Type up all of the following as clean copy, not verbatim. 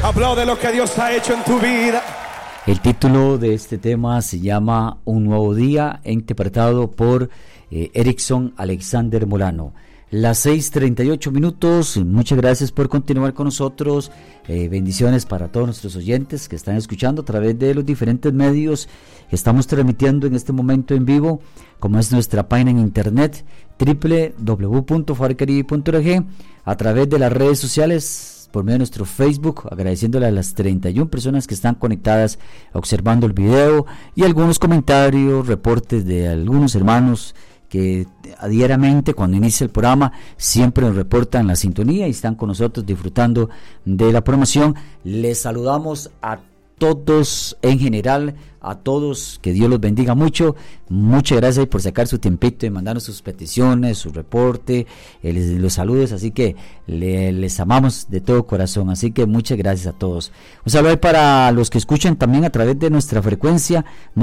Aplaude lo que Dios ha hecho en tu vida. El título de este tema se llama Un Nuevo Día, interpretado por Erickson Alexander Molano. Las 6:38. Muchas gracias por continuar con nosotros. Bendiciones para todos nuestros oyentes que están escuchando a través de los diferentes medios que estamos transmitiendo en este momento en vivo, como es nuestra página en internet www.farcaribe.org, a través de las redes sociales, por medio de nuestro Facebook, agradeciéndole a las 31 personas que están conectadas observando el video, y algunos comentarios, reportes de algunos hermanos que diariamente cuando inicia el programa siempre nos reportan la sintonía y están con nosotros disfrutando de la programación. Les saludamos a todos en general, a todos, que Dios los bendiga mucho. Muchas gracias por sacar su tiempito y mandarnos sus peticiones, su reporte, los saludos, así que les amamos de todo corazón, así que muchas gracias a todos. Un saludo para los que escuchan también a través de nuestra frecuencia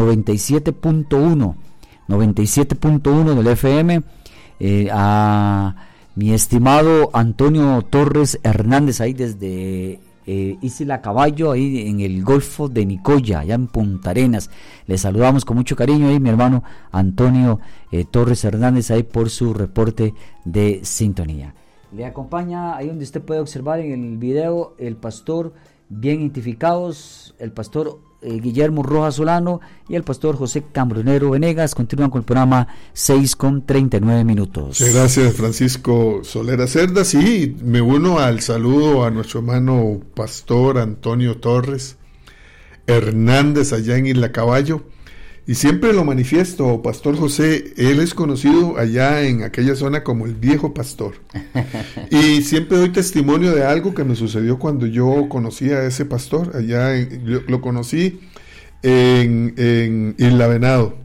97.1 del FM, a mi estimado Antonio Torres Hernández, ahí desde Isla Caballo, ahí en el Golfo de Nicoya, allá en Punta Arenas. Les saludamos con mucho cariño ahí, mi hermano Antonio Torres Hernández, ahí por su reporte de sintonía. Le acompaña, ahí donde usted puede observar en el video, el pastor bien identificados, el pastor Guillermo Rojas Solano y el pastor José Cambronero Venegas. Continúan con el programa 6:39. Gracias, Francisco Solera Cerda. Sí, me uno al saludo a nuestro hermano pastor Antonio Torres Hernández allá en Isla Caballo, y siempre lo manifiesto, pastor José, él es conocido allá en aquella zona como el viejo pastor, y siempre doy testimonio de algo que me sucedió cuando yo conocí a ese pastor allá, lo conocí en Isla Venado,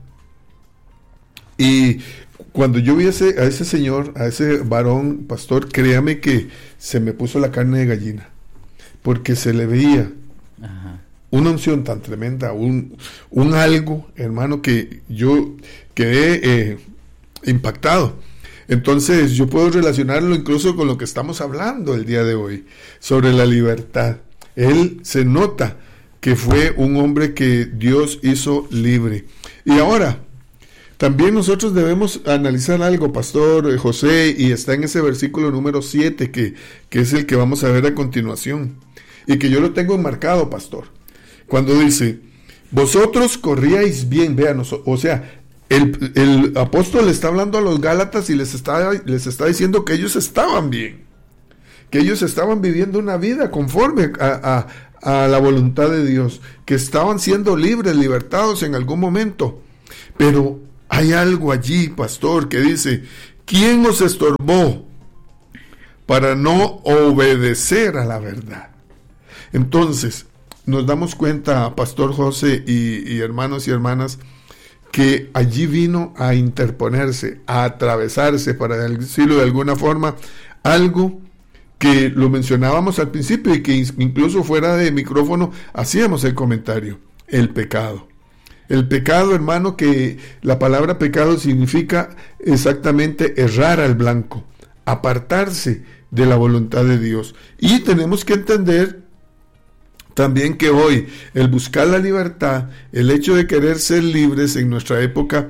y cuando yo vi a ese señor, a ese varón pastor, créame que se me puso la carne de gallina, porque se le veía una unción tan tremenda, un algo, hermano, que yo quedé impactado. Entonces yo puedo relacionarlo incluso con lo que estamos hablando el día de hoy, sobre la libertad. Él se nota que fue un hombre que Dios hizo libre. Y ahora, también nosotros debemos analizar algo, pastor José, y está en ese versículo número 7, que es el que vamos a ver a continuación, y que yo lo tengo enmarcado, pastor. Cuando dice, vosotros corríais bien, vean, o sea, el apóstol le está hablando a los Gálatas y les está diciendo que ellos estaban bien, que ellos estaban viviendo una vida conforme a la voluntad de Dios, que estaban siendo libres, libertados en algún momento. Pero hay algo allí, pastor, que dice, ¿quién os estorbó para no obedecer a la verdad? Entonces, nos damos cuenta, pastor José y hermanos y hermanas, que allí vino a interponerse, a atravesarse, para decirlo de alguna forma, algo que lo mencionábamos al principio y que incluso fuera de micrófono hacíamos el comentario: el pecado. El pecado, hermano, que la palabra pecado significa exactamente errar al blanco, apartarse de la voluntad de Dios. Y tenemos que entender también que hoy el buscar la libertad, el hecho de querer ser libres en nuestra época,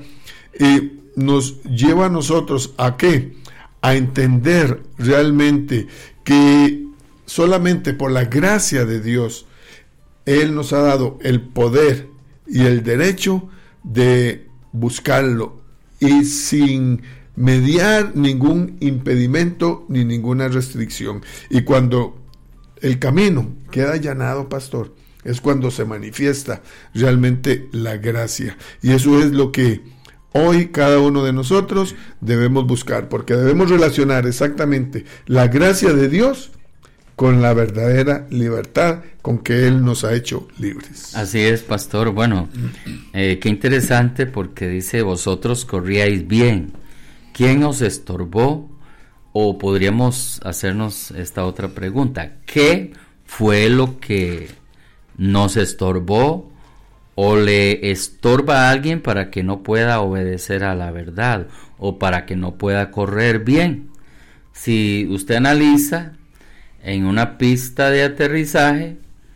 nos lleva a nosotros ¿a qué? A entender realmente que solamente por la gracia de Dios Él nos ha dado el poder y el derecho de buscarlo, y sin mediar ningún impedimento ni ninguna restricción. Y cuando el camino queda allanado, pastor, es cuando se manifiesta realmente la gracia. Y eso es lo que hoy cada uno de nosotros debemos buscar, porque debemos relacionar exactamente la gracia de Dios con la verdadera libertad con que Él nos ha hecho libres. Así es, pastor. Bueno, qué interesante, porque dice, vosotros corríais bien. ¿Quién os estorbó? O podríamos hacernos esta otra pregunta: ¿qué fue lo que nos estorbó o le estorba a alguien para que no pueda obedecer a la verdad o para que no pueda correr bien? Si usted analiza en una pista de aterrizaje,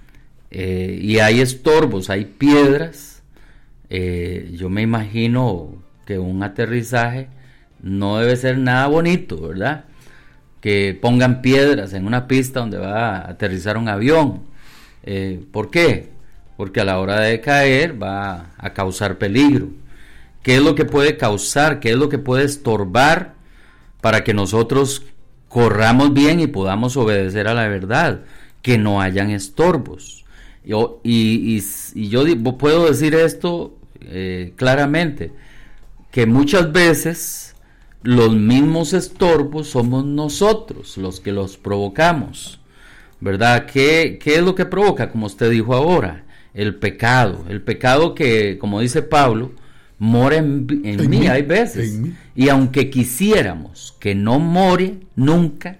y hay estorbos, hay piedras, yo me imagino que un aterrizaje no debe ser nada bonito, ¿verdad? Que pongan piedras en una pista donde va a aterrizar un avión. ¿Por qué? Porque a la hora de caer va a causar peligro. ¿Qué es lo que puede causar? ¿Qué es lo que puede estorbar para que nosotros corramos bien y podamos obedecer a la verdad? Que no hayan estorbos. Yo puedo decir esto claramente, que muchas veces los mismos estorbos somos nosotros los que los provocamos, ¿verdad? ¿Qué es lo que provoca? Como usted dijo ahora, el pecado que, como dice Pablo, mora en mí, hay veces, y aunque quisiéramos que no more nunca,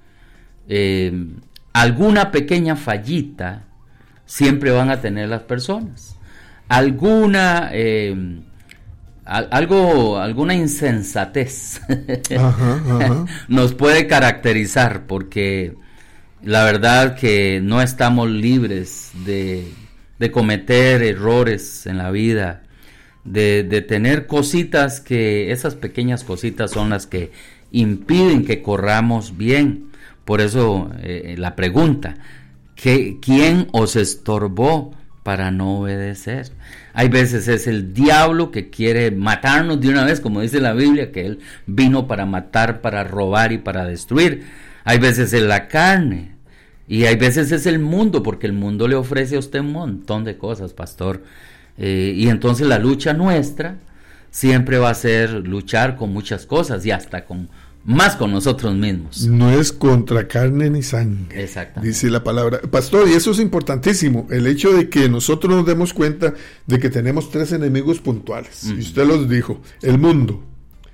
alguna pequeña fallita siempre van a tener las personas, alguna insensatez nos puede caracterizar, porque la verdad que no estamos libres de cometer errores en la vida, de tener cositas, que esas pequeñas cositas son las que impiden que corramos bien. Por eso la pregunta, ¿quién os estorbó para no obedecer? Hay veces es el diablo que quiere matarnos de una vez, como dice la Biblia, que él vino para matar, para robar y para destruir. Hay veces es la carne, y hay veces es el mundo, porque el mundo le ofrece a usted un montón de cosas, pastor. Y entonces la lucha nuestra siempre va a ser luchar con muchas cosas, y hasta más con nosotros mismos. No es contra carne ni sangre, dice la palabra. Pastor, y eso es importantísimo, el hecho de que nosotros nos demos cuenta de que tenemos 3 enemigos puntuales, y usted los dijo: el mundo,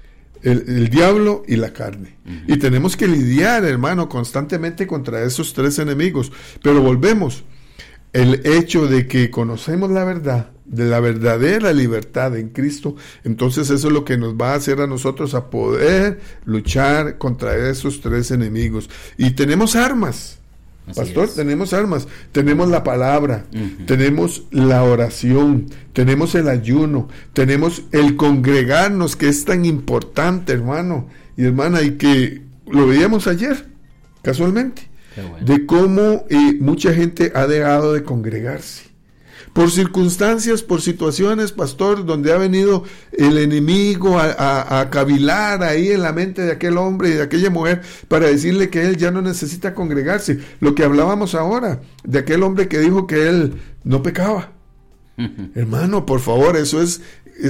el diablo y la carne. Y tenemos que lidiar, hermano, constantemente contra esos 3 enemigos. Pero volvemos, el hecho de que conocemos la verdad, de la verdadera libertad en Cristo, entonces eso es lo que nos va a hacer a nosotros a poder luchar contra esos 3 enemigos. Y tenemos armas, pastor, tenemos armas, tenemos la palabra, tenemos la oración, tenemos el ayuno, tenemos el congregarnos, que es tan importante, hermano y hermana, y que lo veíamos ayer, casualmente, de cómo mucha gente ha dejado de congregarse. Por circunstancias, por situaciones, pastor, donde ha venido el enemigo a cavilar ahí en la mente de aquel hombre y de aquella mujer para decirle que él ya no necesita congregarse. Lo que hablábamos ahora, de aquel hombre que dijo que él no pecaba. Hermano, por favor, eso es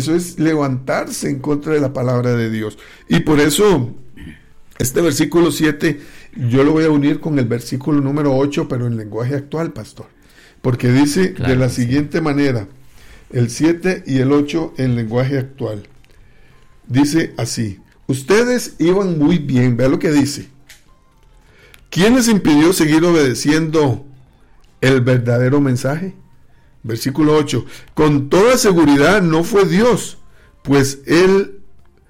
levantarse en contra de la palabra de Dios. Y por eso, este versículo 7, yo lo voy a unir con el versículo número 8, pero en lenguaje actual, pastor. Porque dice de la siguiente manera, el 7 y el 8 en lenguaje actual. Dice así: ustedes iban muy bien, vea lo que dice. ¿Quién les impidió seguir obedeciendo el verdadero mensaje? Versículo 8. Con toda seguridad no fue Dios, pues él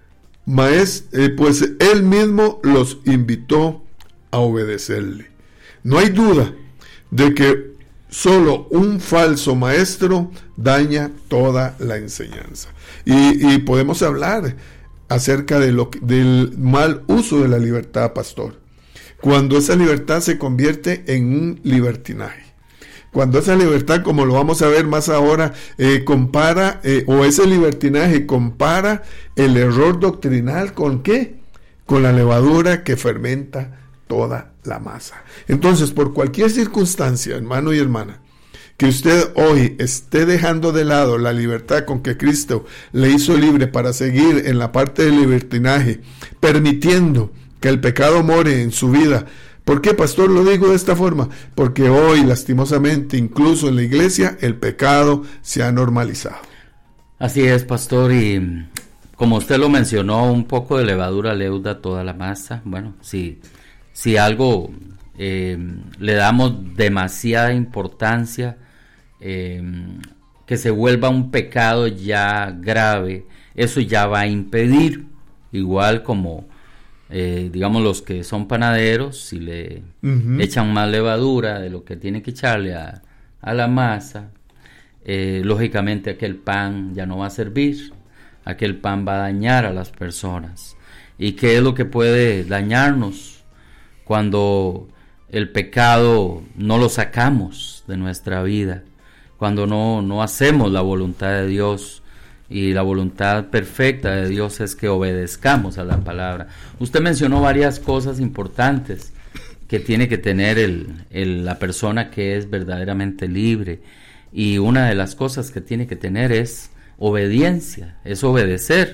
mismo los invitó a obedecerle. No hay duda de que solo un falso maestro daña toda la enseñanza. Y podemos hablar acerca del mal uso de la libertad, pastor. Cuando esa libertad se convierte en un libertinaje. Cuando esa libertad, como lo vamos a ver más ahora, compara, o ese libertinaje compara el error doctrinal ¿con qué? Con la levadura que fermenta toda la masa. Entonces, por cualquier circunstancia, hermano y hermana, que usted hoy esté dejando de lado la libertad con que Cristo le hizo libre para seguir en la parte del libertinaje, permitiendo que el pecado more en su vida. ¿Por qué, pastor, lo digo de esta forma? Porque hoy, lastimosamente, incluso en la iglesia, el pecado se ha normalizado. Así es, pastor, y como usted lo mencionó, un poco de levadura leuda toda la masa. Bueno, si algo le damos demasiada importancia, que se vuelva un pecado ya grave, eso ya va a impedir, igual como digamos los que son panaderos, si le echan más levadura de lo que tiene que echarle a a la masa, lógicamente aquel pan ya no va a servir, aquel pan va a dañar a las personas. ¿Y qué es lo que puede dañarnos cuando el pecado no lo sacamos de nuestra vida? Cuando no hacemos la voluntad de Dios, y la voluntad perfecta de Dios es que obedezcamos a la palabra. Usted mencionó varias cosas importantes que tiene que tener la persona que es verdaderamente libre, y una de las cosas que tiene que tener es obediencia, es obedecer.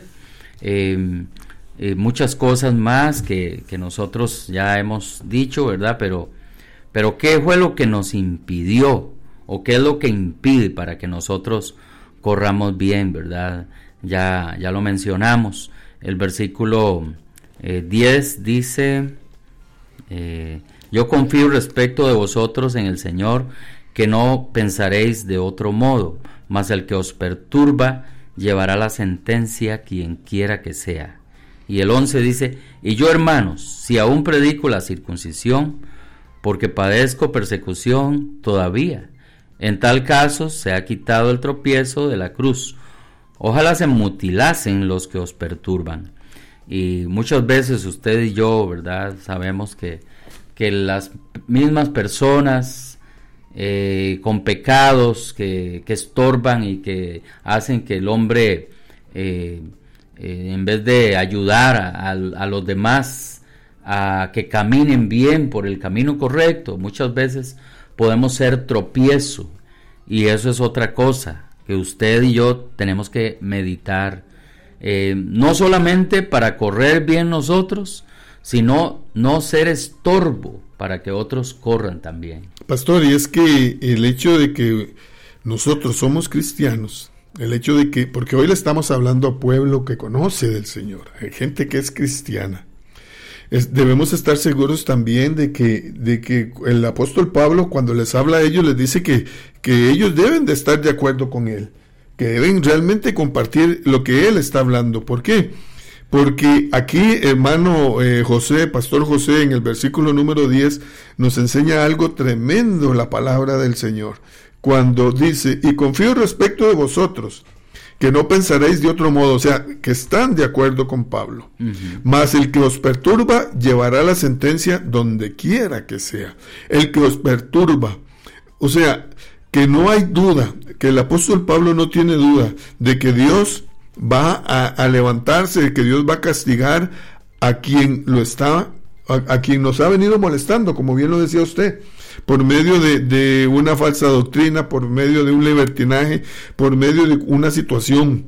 Muchas cosas más que nosotros ya hemos dicho, ¿verdad? Pero ¿qué fue lo que nos impidió? ¿O qué es lo que impide para que nosotros corramos bien, verdad? Ya lo mencionamos. El versículo 10 dice, yo confío respecto de vosotros en el Señor, que no pensaréis de otro modo, mas el que os perturba llevará la sentencia quien quiera que sea. Y el 11 dice, y yo, hermanos, si aún predico la circuncisión, porque padezco persecución todavía, en tal caso se ha quitado el tropiezo de la cruz. Ojalá se mutilasen los que os perturban. Y muchas veces usted y yo, ¿verdad?, sabemos que las mismas personas con pecados que estorban y que hacen que el hombre, en vez de ayudar a los demás a que caminen bien por el camino correcto, muchas veces podemos ser tropiezo, y eso es otra cosa que usted y yo tenemos que meditar, no solamente para correr bien nosotros, sino no ser estorbo para que otros corran también. Pastor, y es que el hecho de que nosotros somos cristianos, el hecho de que, porque hoy le estamos hablando a pueblo que conoce del Señor, hay gente que es cristiana, debemos estar seguros también de que el apóstol Pablo, cuando les habla a ellos, les dice que ellos deben de estar de acuerdo con él, que deben realmente compartir lo que él está hablando. ¿Por qué? Porque aquí, hermano Pastor José, en el versículo número 10, nos enseña algo tremendo la palabra del Señor, cuando dice, y confío respecto de vosotros, que no pensaréis de otro modo, o sea, que están de acuerdo con Pablo. Mas el que os perturba llevará la sentencia donde quiera que sea. El que os perturba, o sea, que no hay duda, que el apóstol Pablo no tiene duda de que Dios va a levantarse, de que Dios va a castigar a quien a quien nos ha venido molestando, como bien lo decía usted, por medio de una falsa doctrina, por medio de un libertinaje, por medio de una situación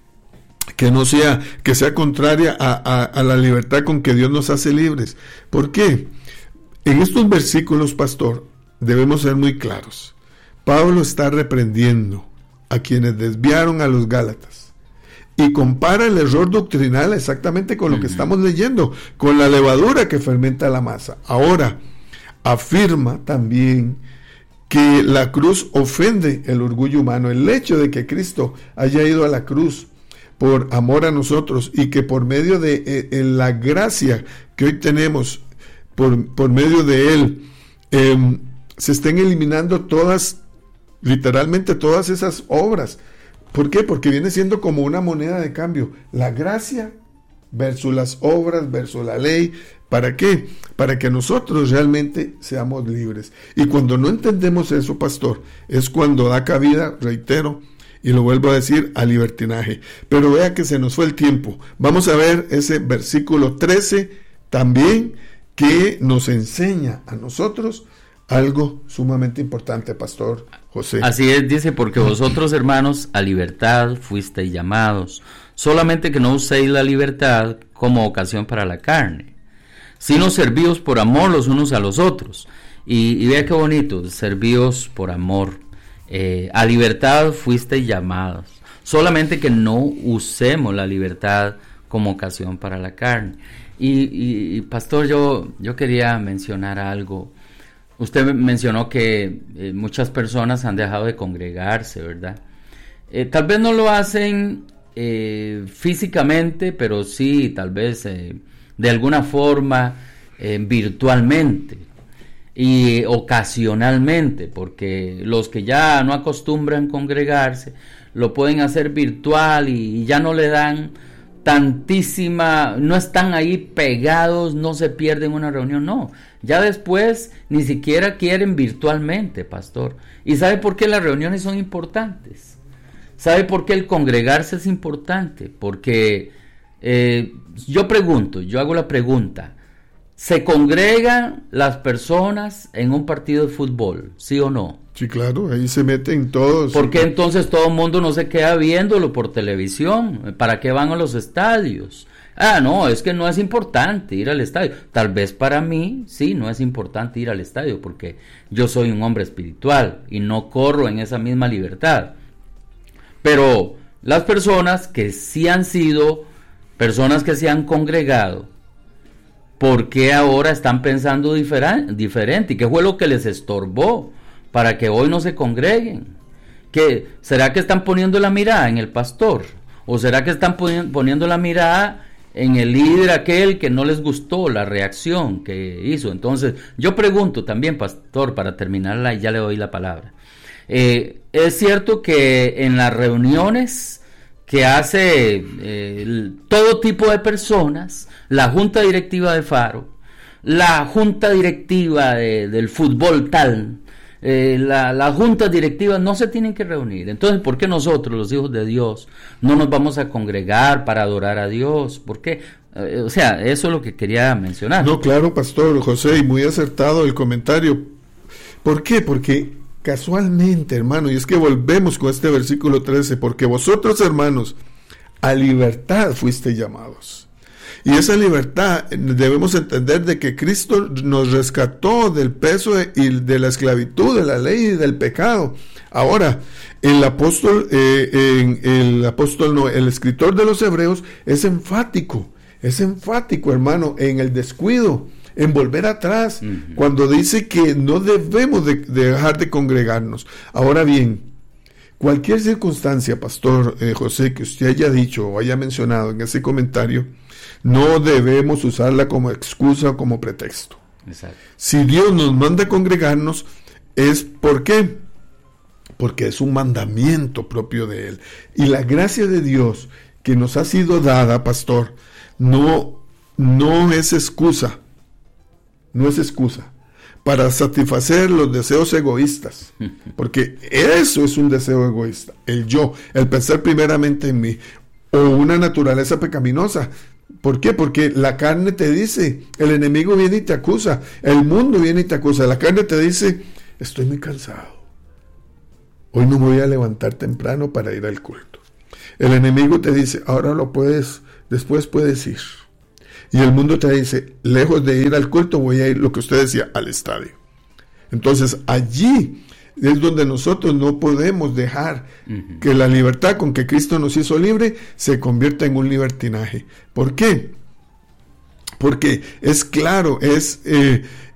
que sea contraria a la libertad con que Dios nos hace libres. ¿Por qué? En estos versículos, pastor, debemos ser muy claros. Pablo está reprendiendo a quienes desviaron a los Gálatas y compara el error doctrinal exactamente con lo que estamos leyendo, con la levadura que fermenta la masa. Ahora, afirma también que la cruz ofende el orgullo humano. El hecho de que Cristo haya ido a la cruz por amor a nosotros y que por medio de la gracia que hoy tenemos, por medio de Él, se estén eliminando literalmente todas esas obras. ¿Por qué? Porque viene siendo como una moneda de cambio. La gracia versus las obras, versus la ley. ¿Para qué? Para que nosotros realmente seamos libres. Y cuando no entendemos eso, pastor, es cuando da cabida, reitero, y lo vuelvo a decir, al libertinaje. Pero vea que se nos fue el tiempo. Vamos a ver ese versículo 13 también, que nos enseña a nosotros algo sumamente importante, pastor José. Así es, dice, porque vosotros, hermanos, a libertad fuisteis llamados, solamente que no uséis la libertad como ocasión para la carne, sino servíos por amor los unos a los otros. Y vea qué bonito, servíos por amor. A libertad fuisteis llamados, solamente que no usemos la libertad como ocasión para la carne. Y pastor, yo quería mencionar algo. Usted mencionó que muchas personas han dejado de congregarse, ¿verdad? Tal vez no lo hacen físicamente, pero sí, tal vez de alguna forma virtualmente. y ocasionalmente, porque los que ya no acostumbran congregarse lo pueden hacer virtual y ya no le dan tantísima, no están ahí pegados, no se pierden una reunión, no, ya después ni siquiera quieren virtualmente, pastor. ¿Y sabe por qué las reuniones son importantes? ¿Sabe por qué el congregarse es importante? Porque yo hago la pregunta: ¿se congregan las personas en un partido de fútbol, sí o no? Sí, claro, ahí se meten todos. ¿Por qué entonces todo el mundo no se queda viéndolo por televisión? ¿Para qué van a los estadios? No, es que no es importante ir al estadio. Tal vez para mí, sí, no es importante ir al estadio, porque yo soy un hombre espiritual y no corro en esa misma libertad. Pero las personas que sí han sido, personas que se han congregado, ¿por qué ahora están pensando diferente? ¿Y qué fue lo que les estorbó para que hoy no se congreguen? ¿Será que están poniendo la mirada en el pastor? ¿O será que están poniendo la mirada en el líder aquel que no les gustó la reacción que hizo? Entonces, yo pregunto también, pastor, para terminarla, y ya le doy la palabra. Es cierto que en las reuniones que hace todo tipo de personas, la junta directiva de Faro, la junta directiva del fútbol tal, las juntas directivas no se tienen que reunir. Entonces, ¿por qué nosotros, los hijos de Dios, no nos vamos a congregar para adorar a Dios? ¿Por qué? O sea, eso es lo que quería mencionar. No, claro, pastor José, y muy acertado el comentario. ¿Por qué? Porque casualmente, hermano, y es que volvemos con este versículo 13, porque vosotros, hermanos, a libertad fuiste llamados. Y esa libertad debemos entender de que Cristo nos rescató del peso y de la esclavitud, de la ley y del pecado. Ahora, el escritor de los Hebreos es enfático, hermano, en el descuido, en volver atrás, cuando dice que no debemos de dejar de congregarnos. Ahora bien, cualquier circunstancia, pastor José, que usted haya dicho o haya mencionado en ese comentario, no debemos usarla como excusa o como pretexto. Exacto. Si Dios nos manda a congregarnos, es ¿por qué? Porque es un mandamiento propio de Él. Y la gracia de Dios que nos ha sido dada, pastor, no es excusa. No es excusa para satisfacer los deseos egoístas, porque eso es un deseo egoísta, el yo, el pensar primeramente en mí, o una naturaleza pecaminosa. ¿Por qué? Porque la carne te dice, el enemigo viene y te acusa, el mundo viene y te acusa, la carne te dice, estoy muy cansado, hoy no me voy a levantar temprano para ir al culto. El enemigo te dice, ahora después puedes ir. Y el mundo te dice, lejos de ir al culto, voy a ir, lo que usted decía, al estadio. Entonces, allí es donde nosotros no podemos dejar que la libertad con que Cristo nos hizo libre se convierta en un libertinaje. ¿Por qué? Porque es claro,